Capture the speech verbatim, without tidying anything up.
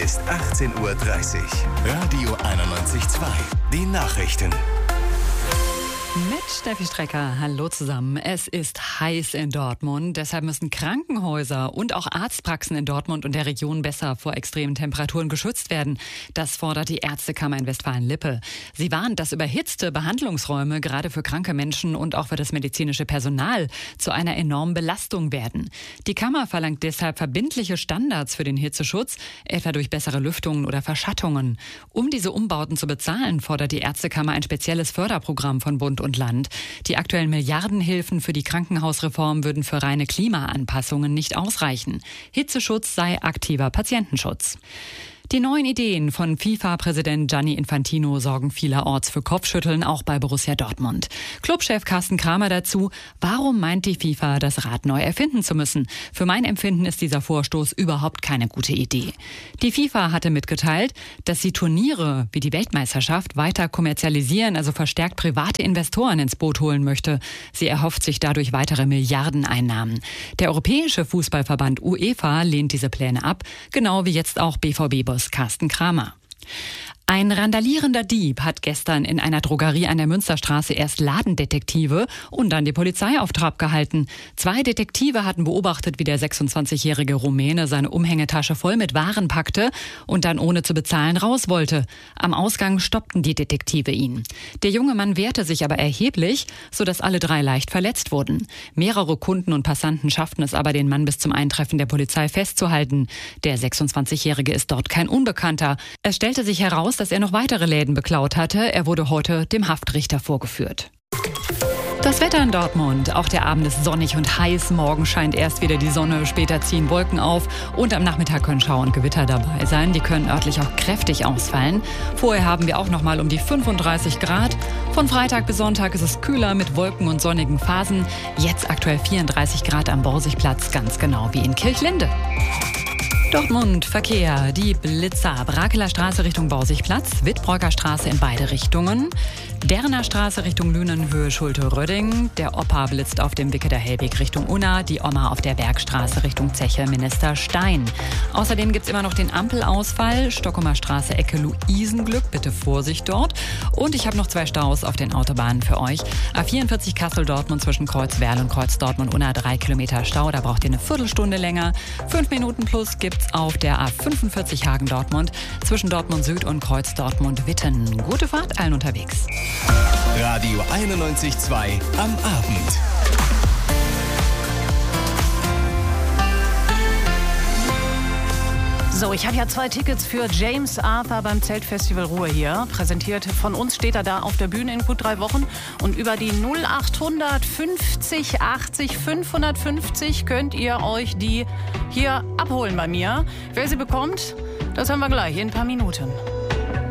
ist achtzehn Uhr dreißig. Radio einundneunzig Komma zwei. Die Nachrichten. Mit Steffi Strecker. Hallo zusammen. Es ist heiß in Dortmund. Deshalb müssen Krankenhäuser und auch Arztpraxen in Dortmund und der Region besser vor extremen Temperaturen geschützt werden. Das fordert die Ärztekammer in Westfalen-Lippe. Sie warnt, dass überhitzte Behandlungsräume gerade für kranke Menschen und auch für das medizinische Personal zu einer enormen Belastung werden. Die Kammer verlangt deshalb verbindliche Standards für den Hitzeschutz, etwa durch bessere Lüftungen oder Verschattungen. Um diese Umbauten zu bezahlen, fordert die Ärztekammer ein spezielles Förderprogramm von Bund und Land. Die aktuellen Milliardenhilfen für die Krankenhausreform würden für reine Klimaanpassungen nicht ausreichen. Hitzeschutz sei aktiver Patientenschutz. Die neuen Ideen von FIFA-Präsident Gianni Infantino sorgen vielerorts für Kopfschütteln, auch bei Borussia Dortmund. Clubchef Carsten Kramer dazu: Warum meint die FIFA, das Rad neu erfinden zu müssen? Für mein Empfinden ist dieser Vorstoß überhaupt keine gute Idee. Die FIFA hatte mitgeteilt, dass sie Turniere wie die Weltmeisterschaft weiter kommerzialisieren, also verstärkt private Investoren ins Boot holen möchte. Sie erhofft sich dadurch weitere Milliardeneinnahmen. Der Europäische Fußballverband UEFA lehnt diese Pläne ab, genau wie jetzt auch B V B-Boss Carsten Kramer. Ein randalierender Dieb hat gestern in einer Drogerie an der Münsterstraße erst Ladendetektive und dann die Polizei auf Trab gehalten. Zwei Detektive hatten beobachtet, wie der sechsundzwanzigjährige Rumäne seine Umhängetasche voll mit Waren packte und dann ohne zu bezahlen raus wollte. Am Ausgang stoppten die Detektive ihn. Der junge Mann wehrte sich aber erheblich, sodass alle drei leicht verletzt wurden. Mehrere Kunden und Passanten schafften es aber, den Mann bis zum Eintreffen der Polizei festzuhalten. Der sechsundzwanzigjährige ist dort kein Unbekannter. Es stellte sich heraus, dass er noch weitere Läden beklaut hatte. Er wurde heute dem Haftrichter vorgeführt. Das Wetter in Dortmund. Auch der Abend ist sonnig und heiß. Morgen scheint erst wieder die Sonne, später ziehen Wolken auf und am Nachmittag können Schauer und Gewitter dabei sein. Die können örtlich auch kräftig ausfallen. Vorher haben wir auch noch mal um die fünfunddreißig Grad. Von Freitag bis Sonntag ist es kühler mit Wolken und sonnigen Phasen. Jetzt aktuell vierunddreißig Grad am Borsigplatz, ganz genau wie in Kirchlinde. Dortmund, Verkehr, die Blitzer, Brakeler Straße Richtung Borsigplatz, Wittbrocker Straße in beide Richtungen, Derner Straße Richtung Lünenhöhe Schulte-Rödding, der Opa blitzt auf dem Wicke der Hellweg Richtung Unna, die Oma auf der Bergstraße Richtung Zeche Minister Stein. Außerdem gibt es immer noch den Ampelausfall, Stockumer Straße Ecke Luisenglück, bitte Vorsicht dort. Und ich habe noch zwei Staus auf den Autobahnen für euch. A vierundvierzig Kassel-Dortmund zwischen Kreuzwerl und Kreuz-Dortmund-Unna, drei Kilometer Stau, da braucht ihr eine Viertelstunde länger. Fünf Minuten plus gibt's auf der A fünfundvierzig Hagen-Dortmund zwischen Dortmund Süd und Kreuz-Dortmund-Witten. Gute Fahrt allen unterwegs. Radio einundneunzig Komma zwei am Abend. So, ich habe ja zwei Tickets für James Arthur beim Zeltfestival Ruhr hier. Präsentiert von uns steht er da auf der Bühne in gut drei Wochen. Und über die null achthundert fünfzig achtzig fünfhundertfünfzig könnt ihr euch die hier abholen bei mir. Wer sie bekommt, das hören wir gleich in ein paar Minuten.